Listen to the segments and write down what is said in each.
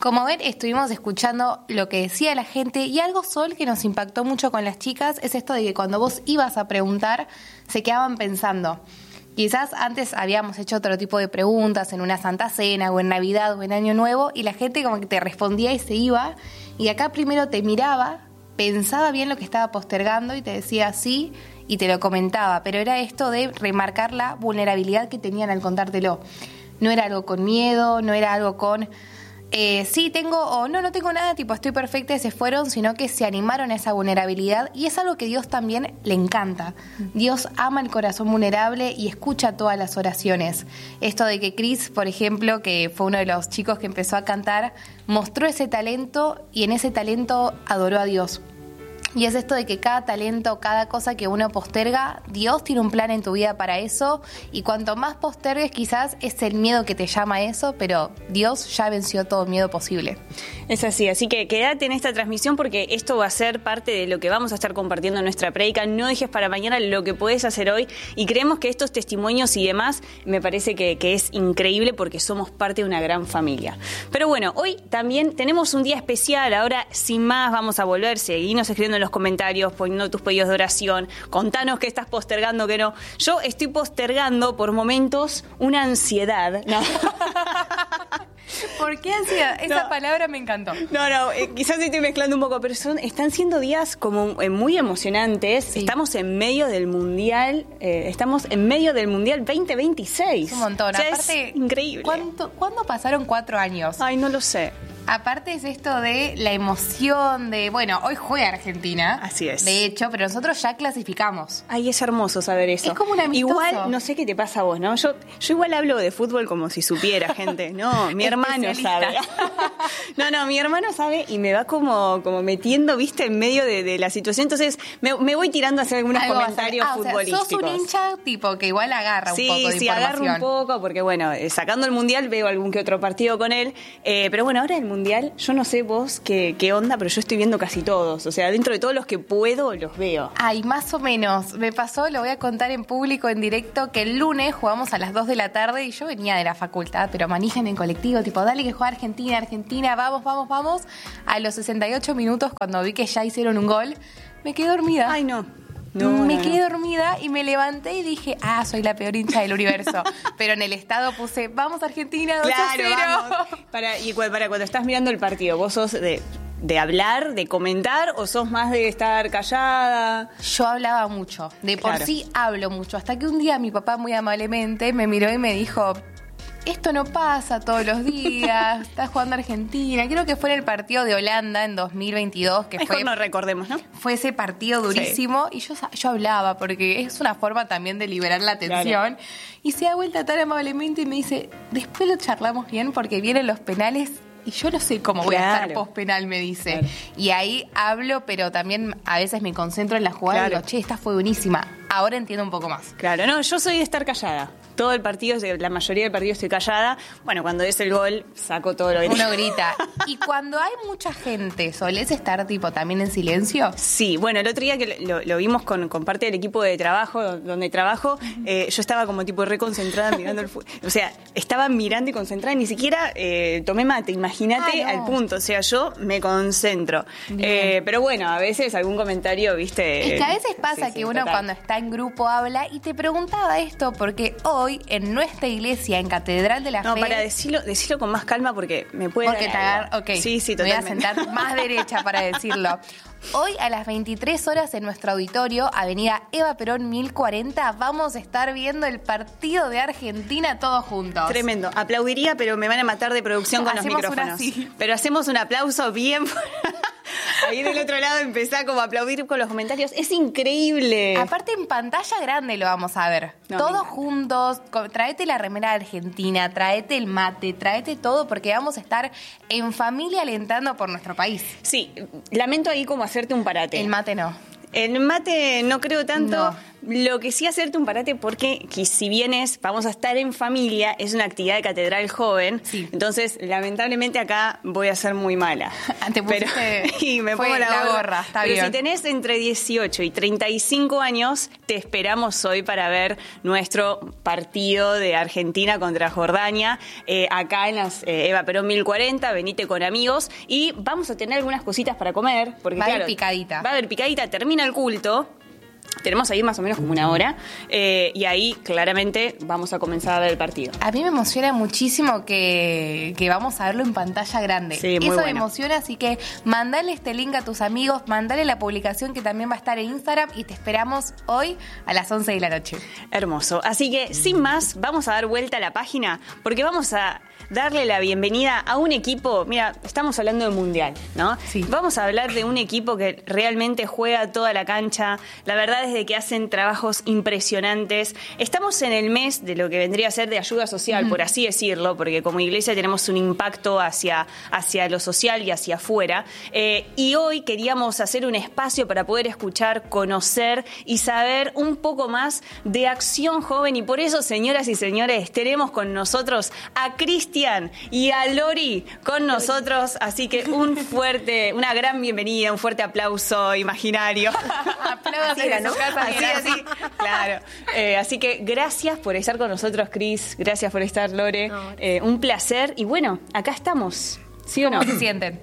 Como ven, estuvimos escuchando lo que decía la gente y algo, Sol, que nos impactó mucho con las chicas es esto de que cuando vos ibas a preguntar, se quedaban pensando. Quizás antes habíamos hecho otro tipo de preguntas en una Santa Cena o en Navidad o en Año Nuevo y la gente como que te respondía y se iba, y acá primero te miraba, pensaba bien lo que estaba postergando y te decía sí y te lo comentaba, pero era esto de remarcar la vulnerabilidad que tenían al contártelo. No era algo con miedo, no era algo con sí tengo o no tengo nada, tipo estoy perfecta y se fueron, sino que se animaron a esa vulnerabilidad y es algo que Dios también le encanta. Dios ama el corazón vulnerable y escucha todas las oraciones. Esto de que Chris, por ejemplo, que fue uno de los chicos que empezó a cantar, mostró ese talento y en ese talento adoró a Dios. Y es esto de que cada talento, cada cosa que uno posterga, Dios tiene un plan en tu vida para eso. Y cuanto más postergues, quizás es el miedo que te llama a eso, pero Dios ya venció todo miedo posible. Es así que quédate en esta transmisión porque esto va a ser parte de lo que vamos a estar compartiendo en nuestra prédica. No dejes para mañana lo que podés hacer hoy. Y creemos que estos testimonios y demás, me parece que es increíble porque somos parte de una gran familia. Pero bueno, hoy también tenemos un día especial. Ahora, sin más, vamos a volver. Seguinos escribiendo en los comentarios, poniendo tus pedidos de oración, contanos qué estás postergando, qué no. Yo estoy postergando por momentos una ansiedad. No. ¿Por qué ansiedad? Esa palabra me encantó. Quizás estoy mezclando un poco, pero están siendo días como muy emocionantes. Sí. Estamos en medio del Mundial, 2026. Es un montón. O sea, aparte, es increíble. ¿Cuándo pasaron 4 años? Ay, no lo sé. Aparte es esto de la emoción de, bueno, hoy juega Argentina. Así es. De hecho, pero nosotros ya clasificamos. Ay, es hermoso saber eso. Es como un amistoso. Igual, no sé qué te pasa a vos, ¿no? Yo igual hablo de fútbol como si supiera, gente. No, mi hermano sabe. No, mi hermano sabe y me va como metiendo, viste, en medio de la situación. Entonces, me voy tirando a hacer algunos comentarios futbolísticos. O sea, sos un hincha tipo que igual agarra un poco de información. Sí, agarro un poco, porque bueno, sacando el Mundial veo algún que otro partido con él. Pero bueno, ahora el Mundial, yo no sé vos qué onda, pero yo estoy viendo casi todos. O sea, dentro de todos los que puedo, los veo. Ay, más o menos. Me pasó, lo voy a contar en público, en directo, que el lunes jugamos a las 2 de la tarde y yo venía de la facultad, pero manejan en colectivo, tipo, dale que juega Argentina, vamos. A los 68 minutos, cuando vi que ya hicieron un gol, me quedé dormida. Ay, no. Me quedé dormida y me levanté y dije, soy la peor hincha del universo. Pero en el estado puse, vamos Argentina, 2-0. Vamos. Para cuando estás mirando el partido, ¿vos sos de hablar, de comentar o sos más de estar callada? Yo hablaba mucho, por sí hablo mucho. Hasta que un día mi papá muy amablemente me miró y me dijo, esto no pasa todos los días, estás jugando Argentina. Creo que fue en el partido de Holanda en 2022. Que mejor no recordemos, ¿no? Fue ese partido durísimo. Sí. Y yo hablaba, porque es una forma también de liberar la tensión. Claro. Y se da vuelta tan amablemente y me dice, después lo charlamos bien porque vienen los penales. Y yo no sé cómo voy a estar post-penal, me dice. Claro. Y ahí hablo, pero también a veces me concentro en la jugada y digo, esta fue buenísima. Ahora entiendo un poco más. Claro, no, yo soy de estar callada. Todo el partido, la mayoría del partido estoy callada. Bueno, cuando es el gol, saco todo lo que... Uno grita. Y cuando hay mucha gente, ¿solés estar tipo también en silencio? Sí, bueno, el otro día que lo vimos con parte del equipo de trabajo, donde trabajo, yo estaba como tipo reconcentrada mirando el fútbol. O sea, estaba mirando y concentrada, ni siquiera tomé mate, imagínate al punto. O sea, yo me concentro. Pero bueno, a veces algún comentario, viste... Es que a veces pasa que uno cuando está en grupo habla, y te preguntaba esto porque hoy en nuestra iglesia, en Catedral de la Fe... No, para decirlo con más calma porque me puede... Porque te agarro, ok. Sí, totalmente. Me voy a sentar más derecha para decirlo. Hoy a las 23 horas en nuestro auditorio, Avenida Eva Perón 1040, vamos a estar viendo el partido de Argentina todos juntos. Tremendo. Aplaudiría, pero me van a matar de producción con los micrófonos. Pero hacemos un aplauso bien... Ahí del otro lado empezá como a aplaudir con los comentarios. Es increíble. Aparte en pantalla grande lo vamos a ver. Todos juntos. Tráete la remera de Argentina, tráete el mate, tráete todo porque vamos a estar en familia alentando por nuestro país. Sí, lamento ahí como hacerte un parate. El mate no. El mate no creo tanto. Lo que sí, hacerte un parate porque si vienes, vamos a estar en familia, es una actividad de Catedral Joven, sí. Entonces lamentablemente acá voy a ser muy mala. Te pusiste, y me pongo la gorra. Está pero bien. Si tenés entre 18 y 35 años, te esperamos hoy para ver nuestro partido de Argentina contra Jordania, acá en las Eva Perón 1040, venite con amigos y vamos a tener algunas cositas para comer. Porque, va a haber picadita. Va a haber picadita, termina el culto. Tenemos ahí más o menos como una hora y ahí claramente vamos a comenzar a ver el partido. A mí me emociona muchísimo que vamos a verlo en pantalla grande. Sí, muy Eso me bueno. emociona, así que mandale este link a tus amigos, mandale la publicación que también va a estar en Instagram y te esperamos hoy a las 11 de la noche. Hermoso. Así que, sin más, vamos a dar vuelta a la página porque vamos a darle la bienvenida a un equipo. Mira, estamos hablando de Mundial, ¿no? Sí. Vamos a hablar de un equipo que realmente juega toda la cancha. La verdad es de que hacen trabajos impresionantes. Estamos en el mes de lo que vendría a ser de ayuda social, por así decirlo, porque como iglesia tenemos un impacto hacia lo social y hacia afuera. Y hoy queríamos hacer un espacio para poder escuchar, conocer y saber un poco más de Acción Joven. Y por eso, señoras y señores, tenemos con nosotros a Cristian y a Lori con nosotros. Así que una gran bienvenida, un fuerte aplauso imaginario. Aplausos Así era, en ¿no? su casa, Así, claro. Así que gracias por estar con nosotros, Cris. Gracias por estar, Lore. Un placer. Y bueno, acá estamos. ¿Sí o no? ¿Cómo se sienten?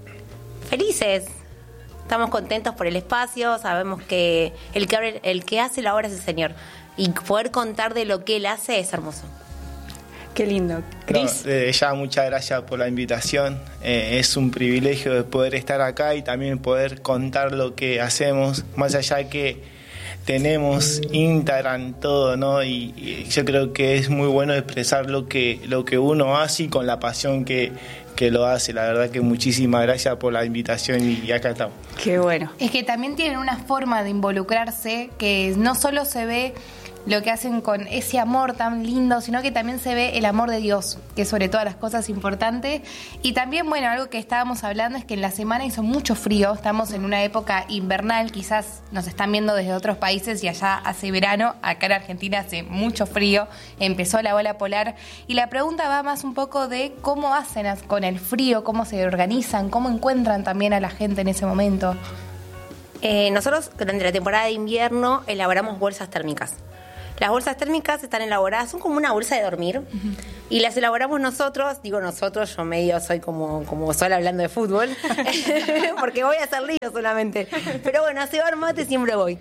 Felices. Estamos contentos por el espacio. Sabemos que el que hace la obra es el Señor. Y poder contar de lo que Él hace es hermoso. Qué lindo. Cris. Ya muchas gracias por la invitación. Es un privilegio de poder estar acá y también poder contar lo que hacemos, más allá que tenemos Instagram, todo, ¿no? Y yo creo que es muy bueno expresar lo que uno hace y con la pasión que lo hace. La verdad que muchísimas gracias por la invitación y acá estamos. Qué bueno. Es que también tienen una forma de involucrarse que no solo se ve lo que hacen con ese amor tan lindo, sino que también se ve el amor de Dios, que es sobre todas las cosas importante. Y también, bueno, algo que estábamos hablando es que en la semana hizo mucho frío, estamos en una época invernal, quizás nos están viendo desde otros países y allá hace verano, acá en Argentina hace mucho frío, empezó la ola polar, y la pregunta va más un poco de cómo hacen con el frío, cómo se organizan, cómo encuentran también a la gente en ese momento. Nosotros, durante la temporada de invierno, elaboramos bolsas térmicas. Las bolsas térmicas están elaboradas, son como una bolsa de dormir, y las elaboramos nosotros, digo nosotros, yo medio soy como sola hablando de fútbol, porque voy a hacer lío solamente, pero bueno, a cebar mate siempre voy.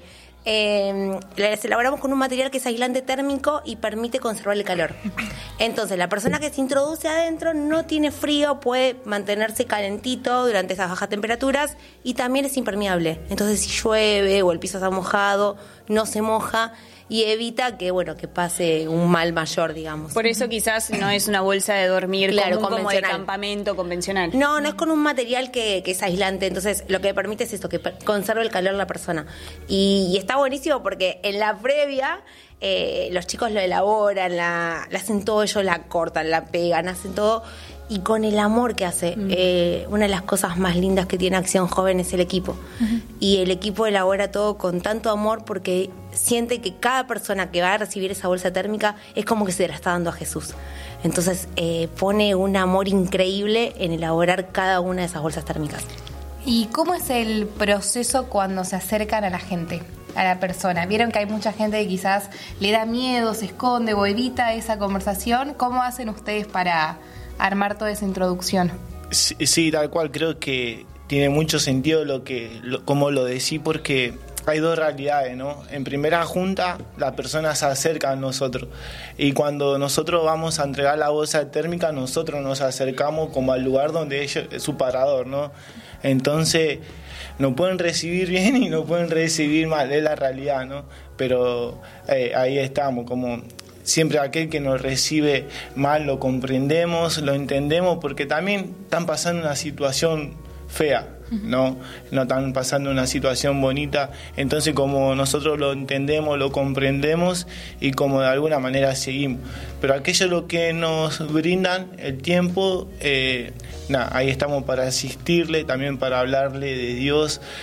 Las elaboramos con un material que es aislante térmico y permite conservar el calor. Entonces la persona que se introduce adentro no tiene frío, puede mantenerse calentito durante esas bajas temperaturas y también es impermeable. Entonces si llueve o el piso está mojado, no se moja y evita que pase un mal mayor, digamos. Por eso quizás no es una bolsa de dormir Claro, común, como de convencional. campamento convencional. No es con un material que es aislante, entonces lo que permite es esto, que conserve el calor la persona. Y está buenísimo porque en la previa los chicos lo elaboran, la hacen todo, ellos la cortan, la pegan, hacen todo. Y con el amor que hace, una de las cosas más lindas que tiene Acción Joven es el equipo. Y el equipo elabora todo con tanto amor porque siente que cada persona que va a recibir esa bolsa térmica es como que se la está dando a Jesús. Entonces pone un amor increíble en elaborar cada una de esas bolsas térmicas. ¿Y cómo es el proceso cuando se acercan a la gente, a la persona? Vieron que hay mucha gente que quizás le da miedo, se esconde o evita esa conversación. ¿Cómo hacen ustedes para armar toda esa introducción? Sí, tal cual, creo que tiene mucho sentido como lo decís, porque hay dos realidades, ¿no? En primera junta, la persona se acerca a nosotros y cuando nosotros vamos a entregar la bolsa térmica, nosotros nos acercamos como al lugar donde ellos, es su parador, ¿no? Entonces, nos pueden recibir bien y nos pueden recibir mal, es la realidad, ¿no? Pero ahí estamos, como siempre aquel que nos recibe mal lo comprendemos, lo entendemos, porque también están pasando una situación fea, no están pasando una situación bonita. Entonces, como nosotros lo entendemos, lo comprendemos y como de alguna manera seguimos. Pero aquello lo que nos brindan el tiempo, ahí estamos para asistirle, también para hablarle de Dios.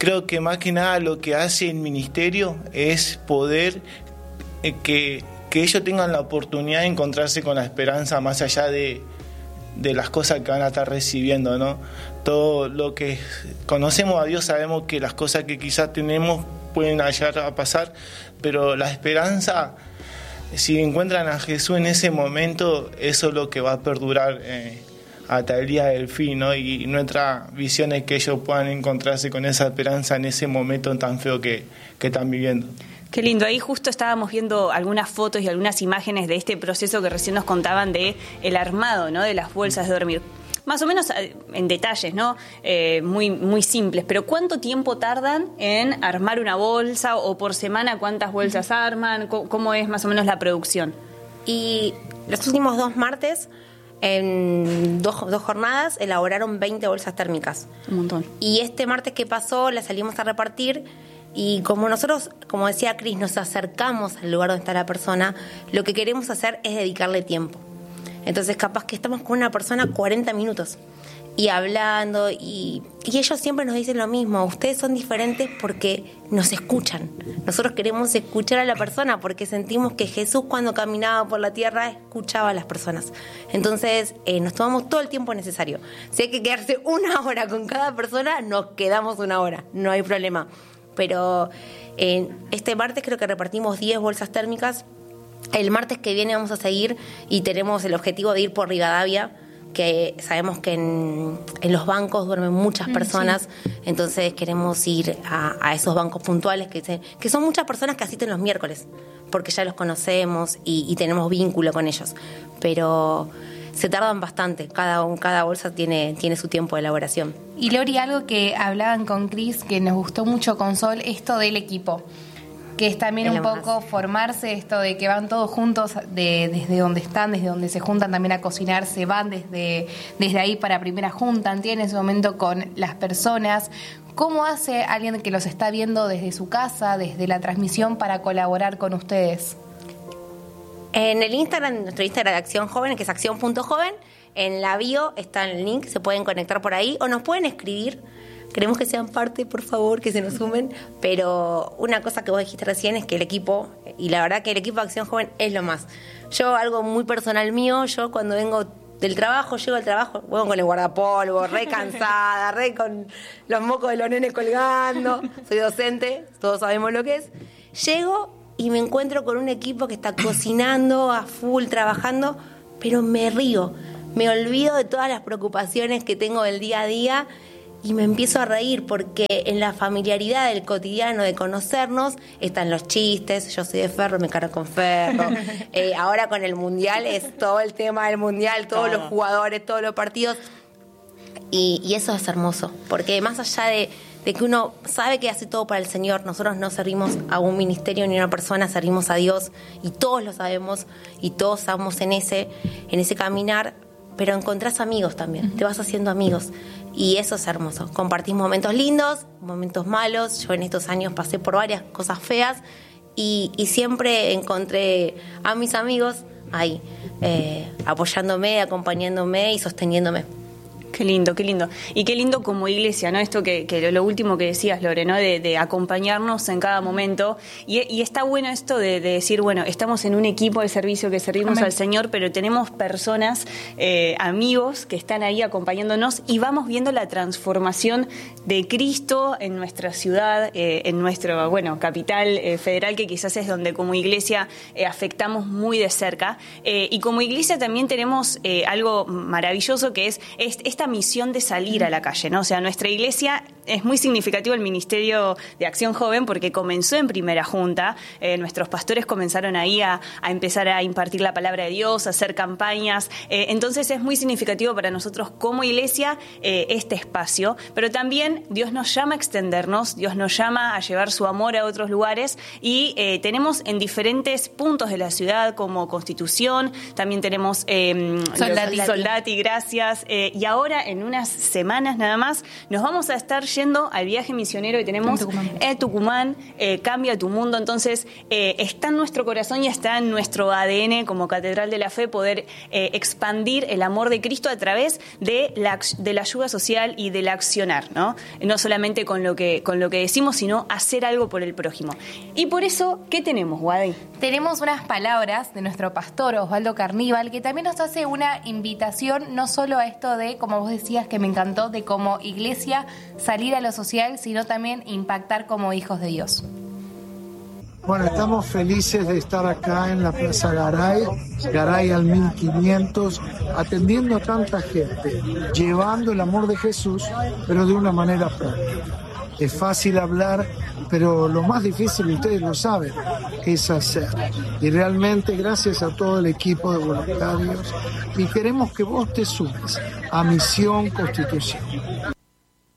creo que más que nada lo que hace el ministerio es poder que ellos tengan la oportunidad de encontrarse con la esperanza más allá de las cosas que van a estar recibiendo, ¿no? Todo lo que conocemos a Dios sabemos que las cosas que quizás tenemos pueden llegar a pasar, pero la esperanza, si encuentran a Jesús en ese momento, eso es lo que va a perdurar hasta el día del fin, ¿no? Y nuestra visión es que ellos puedan encontrarse con esa esperanza en ese momento tan feo que están viviendo. Qué lindo, ahí justo estábamos viendo algunas fotos y algunas imágenes de este proceso que recién nos contaban de el armado, ¿no?, de las bolsas de dormir. Más o menos en detalles, ¿no? Muy, muy simples, pero ¿cuánto tiempo tardan en armar una bolsa o por semana cuántas bolsas arman? ¿Cómo es más o menos la producción? Y los últimos 2 martes, en dos jornadas, elaboraron 20 bolsas térmicas. Un montón. Y este martes que pasó las salimos a repartir. Y como nosotros, como decía Cris, nos acercamos al lugar donde está la persona, lo que queremos hacer es dedicarle tiempo. Entonces capaz que estamos con una persona 40 minutos y hablando y ellos siempre nos dicen lo mismo: ustedes son diferentes porque nos escuchan. Nosotros queremos escuchar a la persona porque sentimos que Jesús, cuando caminaba por la tierra, escuchaba a las personas. Entonces nos tomamos todo el tiempo necesario. Si hay que quedarse 1 hora con cada persona, nos quedamos 1 hora, no hay problema. Pero este martes creo que repartimos 10 bolsas térmicas. El martes que viene vamos a seguir y tenemos el objetivo de ir por Rivadavia, que sabemos que en los bancos duermen muchas personas. Sí. Entonces queremos ir a esos bancos puntuales que son muchas personas que asisten los miércoles, porque ya los conocemos y tenemos vínculo con ellos. Pero se tardan bastante, cada bolsa tiene su tiempo de elaboración. Y Lori, algo que hablaban con Cris, que nos gustó mucho con Sol, esto del equipo, que es también un poco formarse, esto de que van todos juntos desde donde están, desde donde se juntan también a cocinar, se van desde ahí para primera junta, tienen ese momento con las personas. ¿Cómo hace alguien que los está viendo desde su casa, desde la transmisión, para colaborar con ustedes? En el Instagram, nuestro Instagram de Acción Joven, que es acción.joven, en la bio está el link, se pueden conectar por ahí o nos pueden escribir. Queremos que sean parte, por favor, que se nos sumen. Pero una cosa que vos dijiste recién es que el equipo, y la verdad que el equipo de Acción Joven es lo más. Yo, algo muy personal mío, yo cuando vengo del trabajo, llego al trabajo, vengo con el guardapolvo, re cansada, re con los mocos de los nenes colgando. Soy docente, todos sabemos lo que es. Llego y me encuentro con un equipo que está cocinando a full, trabajando, pero me río, me olvido de todas las preocupaciones que tengo del día a día y me empiezo a reír, porque en la familiaridad del cotidiano de conocernos están los chistes. Yo soy de Ferro, me cargo con Ferro. Ahora con el Mundial es todo el tema del Mundial, todos los jugadores, todos los partidos, y eso es hermoso, porque más allá de que uno sabe que hace todo para el Señor, nosotros no servimos a un ministerio ni a una persona, servimos a Dios, y todos lo sabemos y todos estamos en ese caminar, pero encontrás amigos también, te vas haciendo amigos y eso es hermoso. Compartís momentos lindos, momentos malos. Yo en estos años pasé por varias cosas feas y siempre encontré a mis amigos ahí, apoyándome, acompañándome y sosteniéndome. Qué lindo, qué lindo. Y qué lindo como iglesia, ¿no? Esto que lo último que decías, Lore, ¿no? De acompañarnos en cada momento. Y está bueno esto de decir, bueno, estamos en un equipo de servicio que servimos al Señor, pero tenemos personas, amigos que están ahí acompañándonos y vamos viendo la transformación de Cristo en nuestra ciudad, en nuestro, capital federal, que quizás es donde como iglesia afectamos muy de cerca. Y como iglesia también tenemos algo maravilloso, que es esta misión de salir a la calle, ¿no? O sea, nuestra iglesia es muy significativo, el Ministerio de Acción Joven, porque comenzó en primera junta. Nuestros pastores comenzaron ahí a empezar a impartir la palabra de Dios, a hacer campañas. Entonces es muy significativo para nosotros como iglesia este espacio, pero también Dios nos llama a extendernos, Dios nos llama a llevar su amor a otros lugares, y tenemos en diferentes puntos de la ciudad, como Constitución, también tenemos Soldati, gracias, y ahora en unas semanas nada más nos vamos a estar yendo al viaje misionero que tenemos en Tucumán, Cambia tu Mundo. Entonces, está en nuestro corazón y está en nuestro ADN como Catedral de la Fe poder expandir el amor de Cristo a través de la ayuda social y del accionar, ¿no? No solamente con lo que decimos, sino hacer algo por el prójimo. Y por eso, ¿qué tenemos, Guadi? Tenemos unas palabras de nuestro pastor Osvaldo Carníbal, que también nos hace una invitación, no solo a esto de, como vos decías, que me encantó, de como iglesia salir a lo social, sino también impactar como hijos de Dios. Bueno, estamos felices de estar acá en la Plaza Garay al 1500, atendiendo a tanta gente, llevando el amor de Jesús, pero de una manera práctica. Es fácil hablar, pero lo más difícil, ustedes lo saben, es hacer. Y realmente gracias a todo el equipo de voluntarios, y queremos que vos te sumes a Misión Constitución.